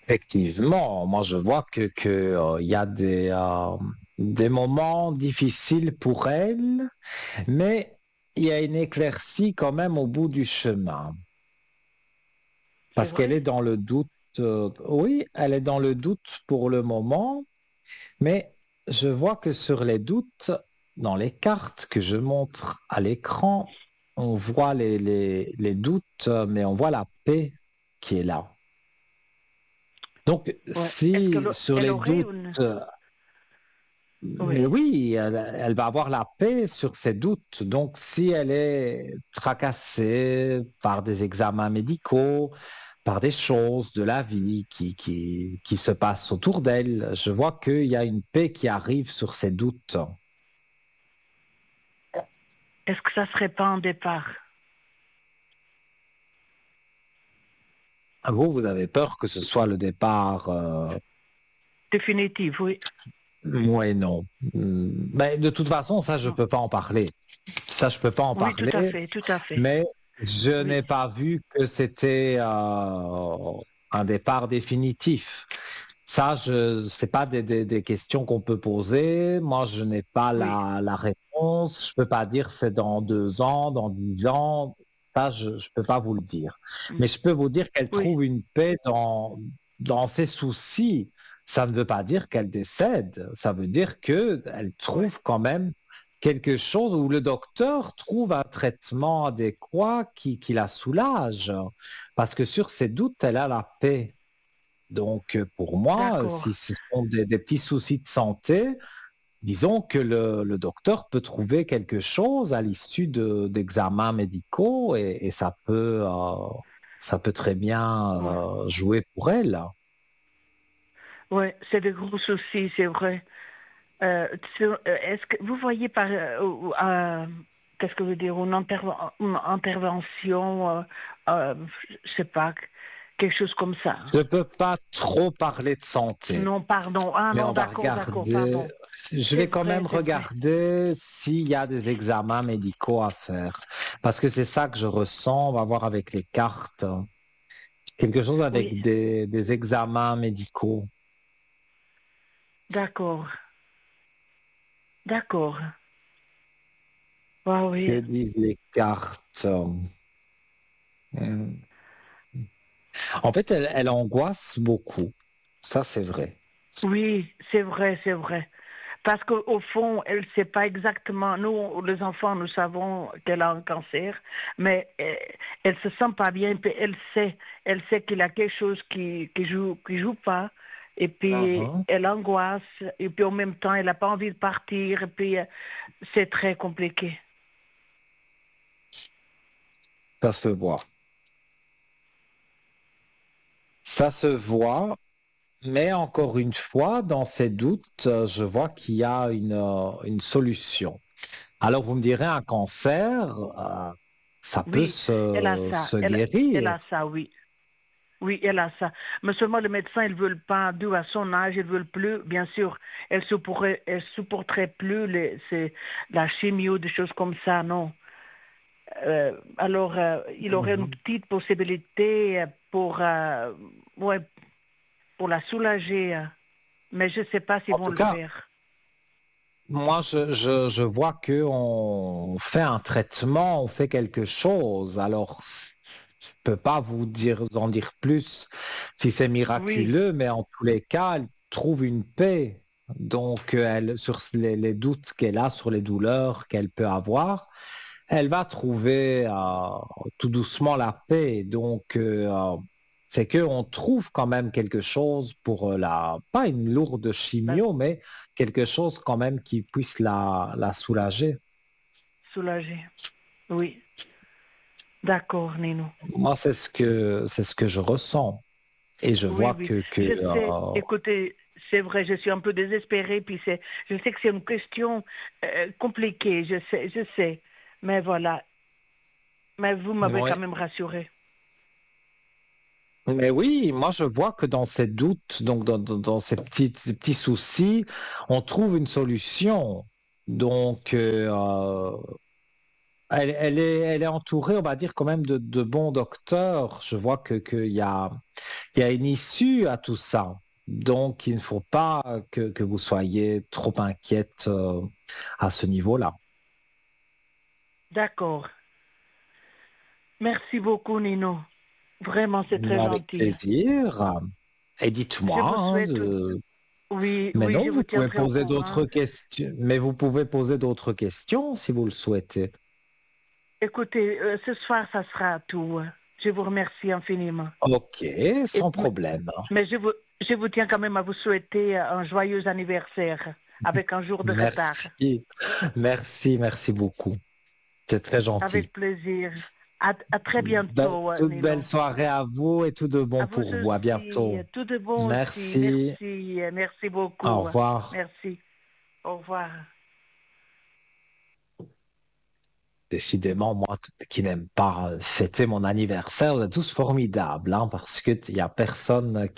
Effectivement, moi je vois il y a des moments difficiles pour elle, mais il y a une éclaircie quand même au bout du chemin, C'est parce qu'elle vrai? est dans le doute. Oui, elle est dans le doute pour le moment, mais je vois que sur les doutes, dans les cartes que je montre à l'écran, on voit les doutes, mais on voit la paix qui est là. Donc, Ouais. Est-ce si qu'elle sur elle les aurait doutes, une... mais Oui. oui, elle va avoir la paix sur ses doutes. Donc, si elle est tracassée par des examens médicaux, par des choses de la vie qui se passent autour d'elle, je vois qu'il y a une paix qui arrive sur ses doutes. Est-ce que ça serait pas un départ Vous, vous avez peur que ce soit le départ, définitif? Oui. moi et non. Mais de toute façon, ça, je Non. peux pas en parler. Ça, je peux pas en Oui, tout à parler. fait, tout à fait. Mais je Oui, n'ai pas vu que c'était un départ définitif. Ça, c'est pas des questions qu'on peut poser. Moi, je n'ai pas oui, la réponse. Je peux pas dire c'est dans 2 ans, dans 10 ans. Ça, je ne peux pas vous le dire. mm, Mais je peux vous dire qu'elle oui, trouve une paix dans ses soucis. Ça ne veut pas dire qu'elle décède. Ça veut dire qu'elle oui. trouve quand même quelque chose où le docteur trouve un traitement adéquat qui la soulage. Parce que sur ses doutes, elle a la paix. Donc, pour moi, D'accord. si ce sont des petits soucis de santé, disons que le docteur peut trouver quelque chose à l'issue d'examens médicaux et ça peut très bien Ouais. jouer pour elle. Ouais, c'est des gros soucis, c'est vrai. Est-ce que vous voyez qu'est-ce que je veux dire, une intervention, euh, je sais pas, quelque chose comme ça. Je ne peux pas trop parler de santé, Non, pardon. Ah mais non, on va d'accord, regarder. pardon. Je vais quand même C'est vrai. regarder s'il y a des examens médicaux à faire. Parce que c'est ça que je ressens. On va voir avec les cartes. Quelque chose Oui, avec des examens médicaux. d'accord, d'accord. Ah Que oui, disent les cartes? En fait, elle angoisse beaucoup. Ça, c'est vrai. oui, c'est vrai, c'est vrai. Parce qu'au fond, elle ne sait pas exactement, nous, les enfants, nous savons qu'elle a un cancer, mais elle ne se sent pas bien, puis elle sait qu'il y a quelque chose qui joue pas, et puis Mhm. elle angoisse, et puis en même temps, elle n'a pas envie de partir, et puis c'est très compliqué. Ça se voit. Ça se voit, mais encore une fois, dans ces doutes, je vois qu'il y a une solution. Alors, vous me direz, un cancer, ça peut Oui, elle a ça, se elle guérir. a ça, oui. Oui, elle a ça. Mais seulement les médecins, ils veulent pas, dû à son âge, ils veulent plus, bien sûr, elle supporterait plus la chimio, des choses comme ça, non. Alors, il aurait une Mhm. petite possibilité ouais, pour la soulager, mais je ne sais pas s'ils En vont tout le cas, faire. moi, je vois qu'on fait un traitement, on fait quelque chose. Alors, je ne peux pas en dire plus si c'est Oui, miraculeux, mais en tous les cas, elle trouve une paix. Donc, sur les doutes qu'elle a, sur les douleurs qu'elle peut avoir, elle va trouver tout doucement la paix. Donc, c'est qu'on trouve quand même quelque chose pour pas une lourde la chimio, mais quelque chose quand même qui puisse la soulager. soulager. Oui, d'accord, Nino. Moi, c'est ce que je ressens. Et je Oui, vois oui, je sais. euh, Écoutez, c'est vrai, je suis un peu désespérée, puis je sais que c'est une question compliquée, je sais. Mais voilà, mais vous m'avez quand ouais. même rassurée. Mais oui, moi je vois que dans ces doutes, donc dans ces petits soucis, on trouve une solution. Donc, elle est entourée, on va dire, quand même de bons docteurs. Je vois qu'il y a il y a une issue à tout ça. Donc, il ne faut pas que vous soyez trop inquiète à ce niveau-là. D'accord. Merci beaucoup, Nino. Vraiment, c'est très Avec gentil. plaisir. Et Je dites-moi, vous souhaite, oui, mais oui, non, je vous vous pouvez tiendrai au poser courant. d'autres questions, mais vous pouvez poser d'autres questions si vous le souhaitez. Écoutez, ce soir, ça sera tout. Je vous remercie infiniment. Ok, Et, sans problème. mais je vous tiens quand même à vous souhaiter un joyeux anniversaire avec un jour de retard. Merci, merci beaucoup. C'est très gentil. Avec plaisir. À très bientôt, Toute belle Nino. soirée à vous et tout de À bon vous pour vous. À aussi. bientôt. Tout de bon aussi. Merci. Merci. Merci Au beaucoup. revoir. Merci. Au revoir. Décidément, moi qui n'aime pas fêter mon anniversaire, vous êtes tous formidables, hein, parce qu'il n'y a personne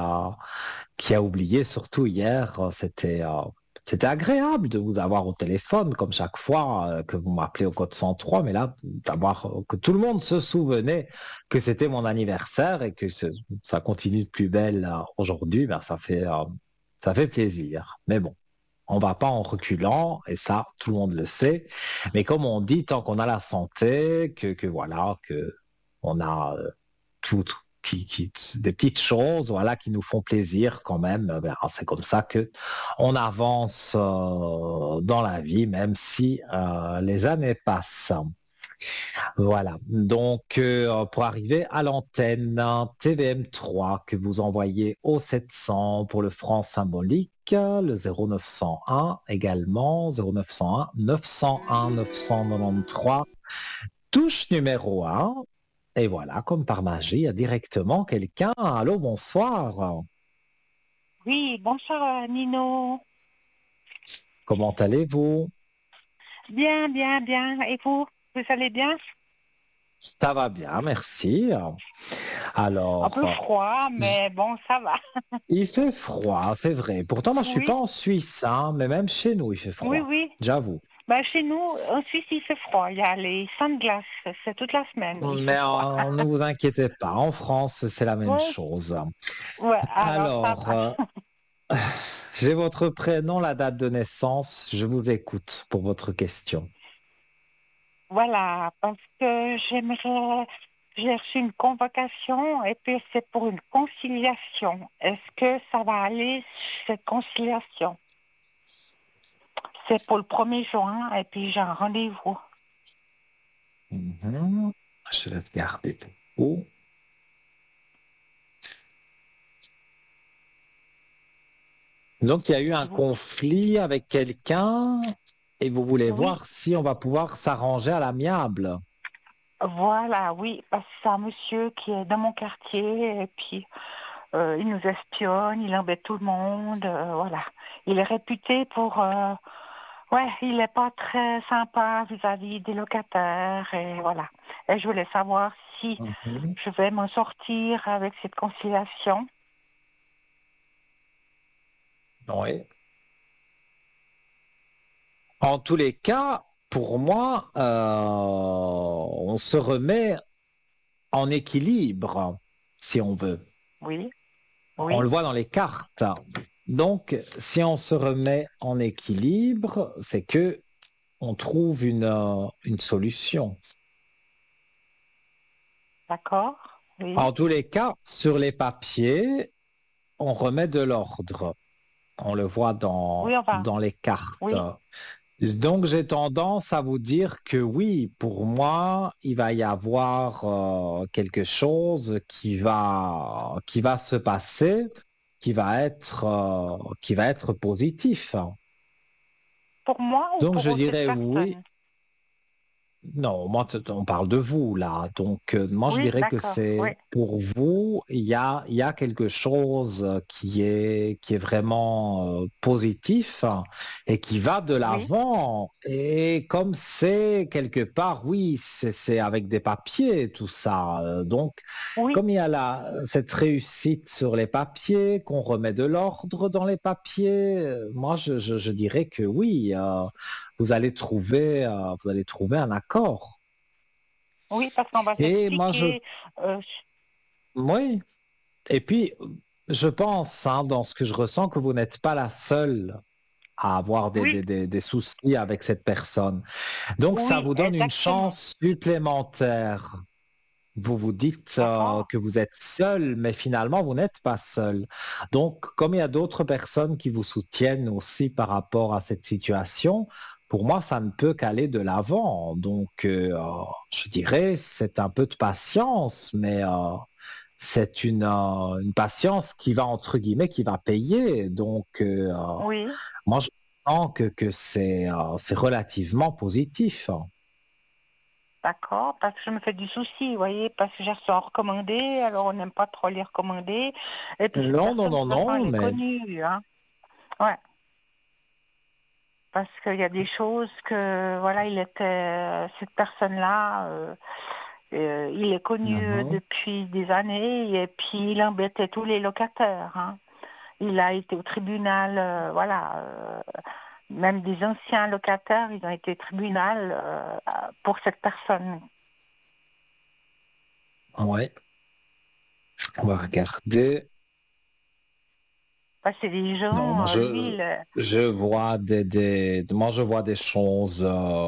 qui a oublié, surtout hier. C'était agréable de vous avoir au téléphone, comme chaque fois que vous m'appelez au code 103, mais là, d'avoir que tout le monde se souvenait que c'était mon anniversaire et que ça continue de plus belle aujourd'hui, ben, ça fait plaisir. Mais bon. On va pas en reculant, et ça, tout le monde le sait. Mais comme on dit, tant qu'on a la santé, que voilà, que on a tout, des petites choses, voilà, qui nous font plaisir quand même. Ben, c'est comme ça que on avance dans la vie, même si les années passent. Voilà. Donc, pour arriver à l'antenne TVM3 que vous envoyez au 700 pour le franc symbolique, le 0901 également, 0901 901 993, touche numéro 1. Et voilà, comme par magie, il y a directement quelqu'un. Allô, bonsoir. Oui, bonsoir Nino. Comment allez-vous? Bien, bien, bien. Et vous allez bien? Ça va bien, merci. Un peu Alors, froid, mais bon, ça va. il fait froid, c'est vrai. Pourtant, moi, je suis pas Oui, en Suisse, hein, mais même chez nous, il fait oui, froid. oui. J'avoue. Bah, chez nous, en Suisse, il fait froid. Il y a les sangs de glace. C'est toute la semaine. Il fait Mais froid. ne vous inquiétez pas, en France, c'est la même Oui, chose. ouais, alors ça Alors, va. j'ai votre prénom, la date de naissance. Je vous écoute pour votre question. Voilà, parce que j'ai reçu une convocation et puis c'est pour une conciliation. Est-ce que ça va aller, cette conciliation? C'est pour le 1er juin et puis j'ai un rendez-vous. Mhm. Je vais regarder pour vous. Donc, il y a eu un conflit avec quelqu'un et vous voulez Oui, voir si on va pouvoir s'arranger à l'amiable. voilà, oui, parce que c'est un monsieur qui est dans mon quartier et puis il nous espionne, il embête tout le monde, voilà. Il est réputé pour, ouais, il n'est pas très sympa vis-à-vis des locataires et voilà. Et je voulais savoir si Mhm. je vais m'en sortir avec cette conciliation. Oui. En tous les cas, pour moi, on se remet en équilibre, si on veut. Oui, On oui, le voit dans les cartes. Donc, si on se remet en équilibre, c'est que on trouve une solution. d'accord, oui, En tous les cas, sur les papiers, on remet de l'ordre. On le voit oui, enfin, dans les cartes. oui, Donc, j'ai tendance à vous dire que oui, pour moi, il va y avoir quelque chose qui va se passer, qui va être positif. pour moi ou Donc, je pour cette dirais oui. personne? Non, moi, on parle de vous là. Donc, moi, je Oui, dirais que d'accord, oui, c'est pour vous, il y a quelque chose qui est vraiment positif et qui va de oui, l'avant. Et comme c'est quelque part, oui, c'est avec des papiers tout ça. Donc, oui. comme il y a cette réussite sur les papiers, qu'on remet de l'ordre dans les papiers, moi, je dirais que oui. Vous allez trouver un accord. Oui, parce qu'on va Et moi, s'expliquer. euh, oui, Et puis, je pense, hein, dans ce que je ressens, que vous n'êtes pas la seule à avoir Oui, des soucis avec cette personne. Donc, ça oui, vous donne une exactement. chance supplémentaire. Vous vous dites D'accord. que vous êtes seul, mais finalement, vous n'êtes pas seul. Donc, comme il y a d'autres personnes qui vous soutiennent aussi par rapport à cette situation, pour moi, ça ne peut qu'aller de l'avant. Donc, je dirais, c'est un peu de patience, mais c'est une patience qui va, entre guillemets, qui va payer. Donc, Oui, moi, je sens que c'est relativement positif. d'accord. Parce que je me fais du souci, vous voyez, parce que j'ai reçu en recommandé, alors on n'aime pas trop les recommander. Et puis cette Non, non, personne, de non, toute façon, non, elle est mais connue, hein. Ouais. Parce qu'il y a des choses que, voilà, cette personne-là, il est connu mhm. depuis des années et puis il embêtait tous les locataires, hein. Il a été au tribunal, voilà, même des anciens locataires, ils ont été au tribunal pour cette personne. Ouais, on va regarder. Parce que c'est des Non, gens, lui, je vois moi je vois des choses.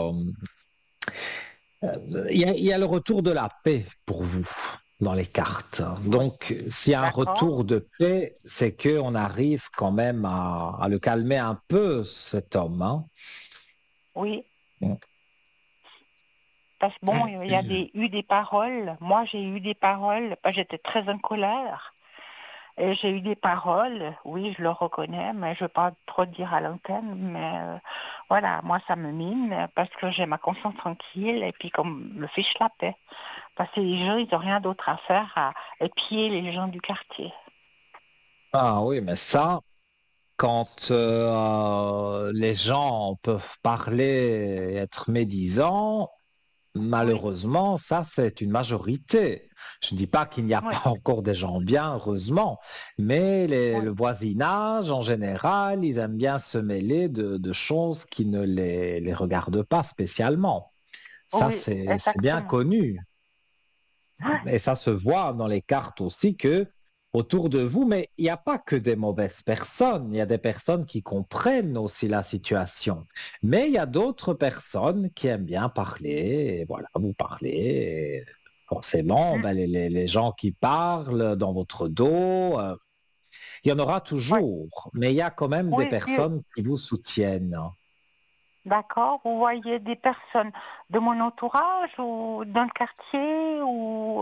Il y a le retour de la paix pour vous dans les cartes. oui, Donc, s'il y a un d'accord, retour de paix, c'est qu'on arrive quand même à le calmer un peu, cet homme, hein. oui. Bon. Parce que bon, il y a eu des paroles. Moi, j'ai eu des paroles, parce que j'étais très en colère. Et j'ai eu des paroles, oui, je le reconnais, mais je ne veux pas trop dire à l'antenne, mais voilà, moi ça me mine parce que j'ai ma conscience tranquille et puis comme me fiche la paix. Parce que les gens, ils n'ont rien d'autre à faire à épier les gens du quartier. Ah oui, mais ça, quand les gens peuvent parler et être médisants, Oui, malheureusement, ça, c'est une majorité. Je ne dis pas qu'il n'y a oui, pas encore des gens bien, heureusement, mais le oui, voisinage, en général, ils aiment bien se mêler de choses qui ne les regardent pas spécialement. Ça, oui, c'est bien exactement. connu. Ouais, Et ça se voit dans les cartes aussi que autour de vous, mais il n'y a pas que des mauvaises personnes, il y a des personnes qui comprennent aussi la situation. Mais il y a d'autres personnes qui aiment bien parler, et voilà, vous parlez, et forcément, mm, ben, les gens qui parlent dans votre dos, il y en aura ouais. toujours, mais il y a quand même des Oui, puis, personnes qui vous soutiennent. d'accord, vous voyez des personnes de mon entourage ou d'un quartier ou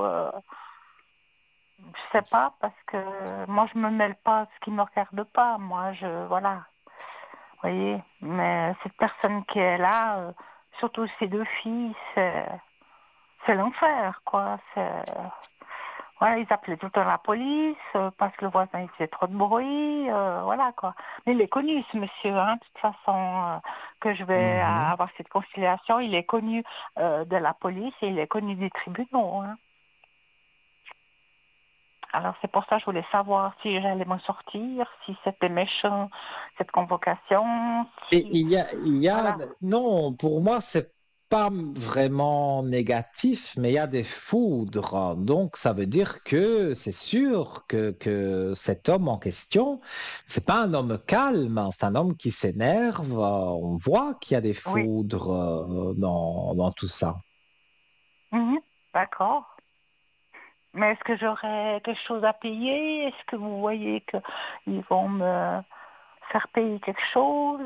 je sais pas parce que moi je me mêle pas à ce qui me regarde pas. Moi je voilà, vous voyez. Mais cette personne qui est là, surtout ces deux filles, c'est l'enfer quoi. C'est voilà, ils appelaient tout le temps la police parce que le voisin il faisait trop de bruit, voilà quoi. Mais il est connu ce monsieur, hein, de toute façon que je vais Mhm. avoir cette conciliation. Il est connu de la police et il est connu des tribunaux, hein. Alors c'est pour ça que je voulais savoir si j'allais m'en sortir, si c'était méchant, cette convocation, Et si... Voilà. non, pour moi, c'est pas vraiment négatif, mais il y a des foudres. Donc, ça veut dire que c'est sûr que cet homme en question, c'est pas un homme calme, hein, c'est un homme qui s'énerve. On voit qu'il y a des Oui. foudres dans tout ça. Mhm. D'accord. Mais est-ce que j'aurai quelque chose à payer? Est-ce que vous voyez qu'ils vont me faire payer quelque chose?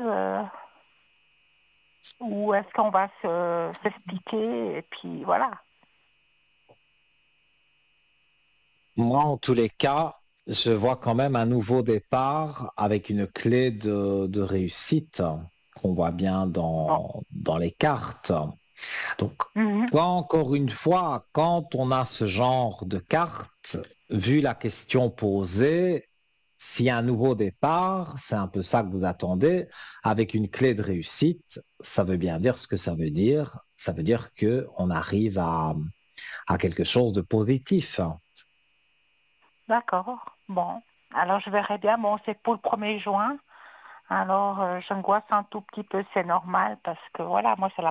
Ou est-ce qu'on va s'expliquer et puis voilà. Moi, en tous les cas, je vois quand même un nouveau départ avec une clé de réussite qu'on voit bien Bon. dans les cartes. Donc, Mhm. encore une fois, quand on a ce genre de carte, vu la question posée, s'il y a un nouveau départ, c'est un peu ça que vous attendez, avec une clé de réussite, ça veut bien dire ce que ça veut dire. Ça veut dire qu'on arrive à quelque chose de positif. D'accord. Bon. Alors je verrai bien. Bon, c'est pour le 1er juin. Alors j'angoisse un tout petit peu, c'est normal parce que voilà, moi c'est la